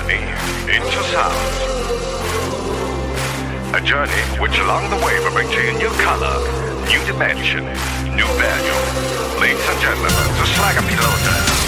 journey into sound. A journey which along the way will bring to you new color, new dimension, new value. Ladies and gentlemen, the Slacker Pilote.